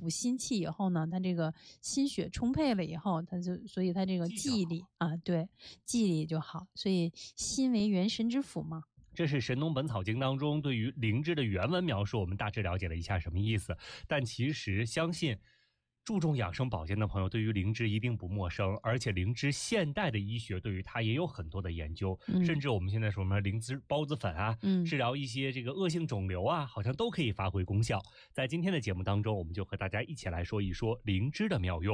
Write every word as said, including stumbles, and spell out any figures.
补心气以后呢，他这个心血充沛了以后，他就所以他这个记忆力啊，对，记忆力就好。所以心为元神之府嘛。 这是《神农本草经》当中对于灵芝的原文描述，我们大致了解了一下什么意思。但其实相信注重养生保健的朋友对于灵芝一定不陌生，而且灵芝现代的医学对于它也有很多的研究，嗯、甚至我们现在说什么灵芝孢子粉啊，嗯、治疗一些这个恶性肿瘤啊，好像都可以发挥功效。在今天的节目当中，我们就和大家一起来说一说灵芝的妙用。